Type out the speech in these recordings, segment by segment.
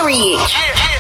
outreach.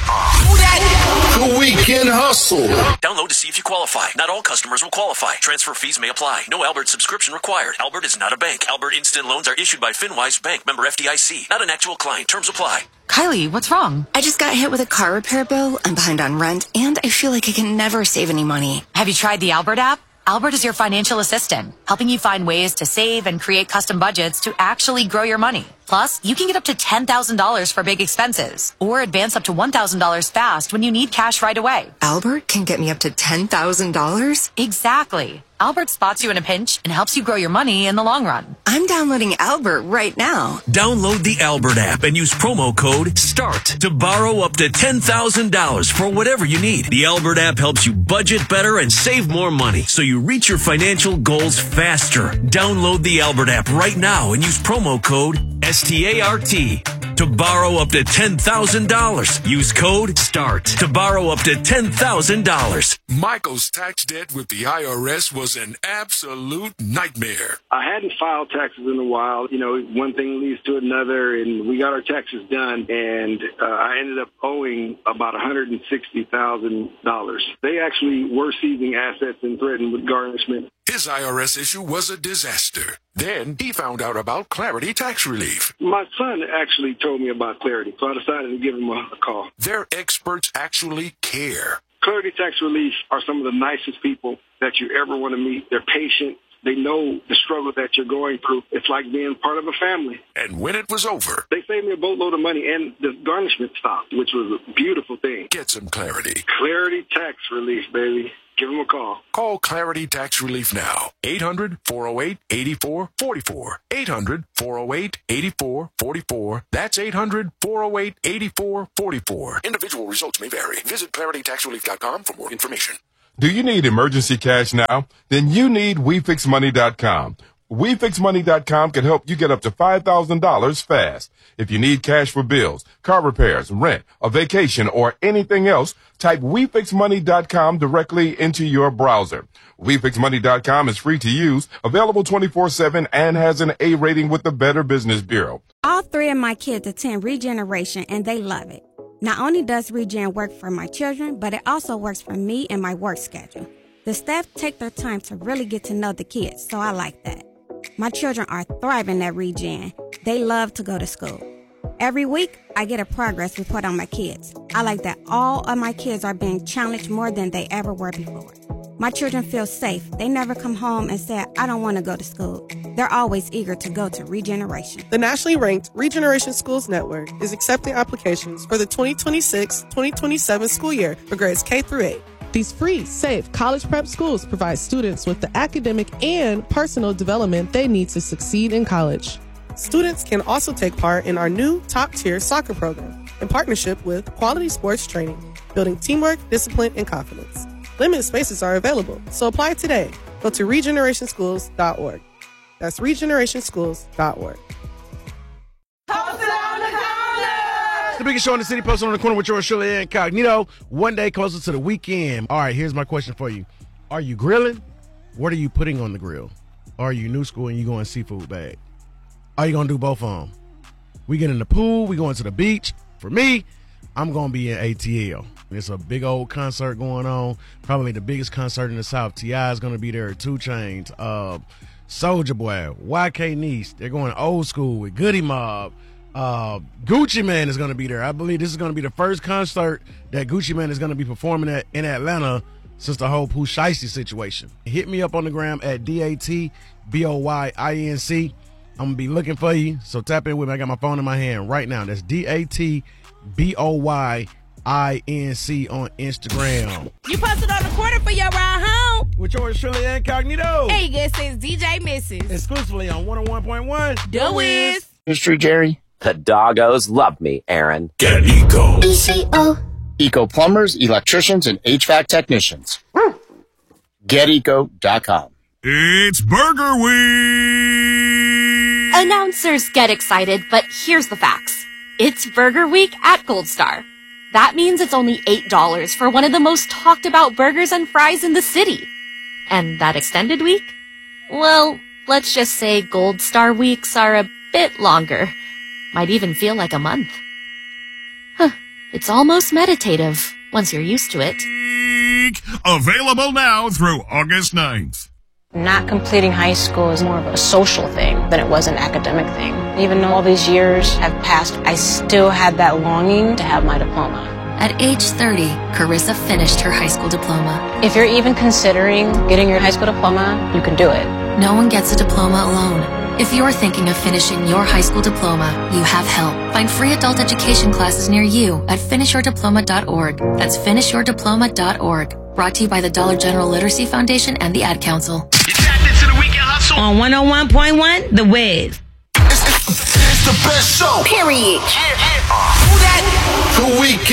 The Weekend Hustle. Download to see if you qualify. Not all customers will qualify. Transfer fees may apply. No Albert subscription required. Albert is not a bank. Albert Instant Loans are issued by FinWise Bank, member FDIC. Not an actual client. Terms apply. Kylie, what's wrong? I just got hit with a car repair bill. I'm behind on rent, and I feel like I can never save any money. Have you tried the Albert app? Albert is your financial assistant, helping you find ways to save and create custom budgets to actually grow your money. Plus, you can get up to $10,000 for big expenses or advance up to $1,000 fast when you need cash right away. Albert can get me up to $10,000? Exactly. Albert spots you in a pinch and helps you grow your money in the long run. I'm downloading Albert right now. Download the Albert app and use promo code START to borrow up to $10,000 for whatever you need. The Albert app helps you budget better and save more money so you reach your financial goals faster. Download the Albert app right now and use promo code START to borrow up to $10,000. Use code START to borrow up to $10,000. Michael's tax debt with the IRS was an absolute nightmare. I hadn't filed taxes in a while. You know, one thing leads to another, and we got our taxes done, and I ended up owing about $160,000. They actually were seizing assets and threatened with garnishment. His IRS issue was a disaster. Then he found out about Clarity Tax Relief. My son actually told me about Clarity, so I decided to give him a call. Their experts actually care. Clarity Tax Relief are some of the nicest people that you ever want to meet. They're patient. They know the struggle that you're going through. It's like being part of a family. And when it was over, they saved me a boatload of money, and the garnishment stopped, which was a beautiful thing. Get some clarity. Clarity Tax Relief, baby. Give them a call. Call Clarity Tax Relief now. 800-408-8444. 800-408-8444. That's 800-408-8444. Individual results may vary. Visit claritytaxrelief.com for more information. Do you need emergency cash now? Then you need WeFixMoney.com. WeFixMoney.com can help you get up to $5,000 fast. If you need cash for bills, car repairs, rent, a vacation, or anything else, type WeFixMoney.com directly into your browser. WeFixMoney.com is free to use, available 24/7, and has an A rating with the Better Business Bureau. All three of my kids attend Regeneration, and they love it. Not only does Regen work for my children, but it also works for me and my work schedule. The staff take their time to really get to know the kids, so I like that. My children are thriving at Regen. They love to go to school. Every week, I get a progress report on my kids. I like that all of my kids are being challenged more than they ever were before. My children feel safe. They never come home and say, I don't want to go to school. They're always eager to go to Regeneration. The nationally ranked Regeneration Schools Network is accepting applications for the 2026-2027 school year for grades K through 8. These free, safe college prep schools provide students with the academic and personal development they need to succeed in college. Students can also take part in our new top-tier soccer program in partnership with Quality Sports Training, building teamwork, discipline, and confidence. Limited spaces are available, so apply today. Go to regenerationschools.org. That's regenerationschools.org. The biggest show in the city, posted on the corner with yours, Shirley Incognito. One day closer to the weekend. All right, here's my question for you. Are you grilling? What are you putting on the grill? Or are you new school and you going seafood bag? Are you going to do both of them? We get in the pool. We going to the beach. For me, I'm going to be in ATL. There's a big old concert going on. Probably the biggest concert in the South. T.I. is going to be there. 2 Chainz. Soulja Boy. YK Nice. They're going old school with Goody Mob. Gucci Mane is going to be there. I believe this is going to be the first concert that Gucci Mane is going to be performing at in Atlanta since the whole Pooh Shiesty situation. Hit me up on the gram at DATBOYINC. I'm going to be looking for you, so tap in with me. I got my phone in my hand right now. That's DATBOYINC on Instagram. You posted on the corner for your ride home. With yours, Shirley Incognito. Hey, guess it's DJ Mrs. Exclusively on 101.1. The Wiz. History, Jerry. The doggos love me, Aaron. Get Eco. ECO. Eco plumbers, electricians, and HVAC technicians. GetEco.com. It's Burger Week! Announcers get excited, but here's the facts. It's Burger Week at Gold Star. That means it's only $8 for one of the most talked about burgers and fries in the city. And that extended week? Well, let's just say Gold Star weeks are a bit longer. Might even feel like a month. It's almost meditative once you're used to it. Available now through August 9th. Not completing high school is more of a social thing than it was an academic thing. Even though all these years have passed, I still had that longing to have my diploma. At age 30, Carissa finished her high school diploma. If you're even considering getting your high school diploma, you can do it. No one gets a diploma alone. If you're thinking of finishing your high school diploma, you have help. Find free adult education classes near you at finishyourdiploma.org. That's finishyourdiploma.org. Brought to you by the Dollar General Literacy Foundation and the Ad Council. On 101.1, The Wiz. It's the best show. Period. Who that? The Weeknd.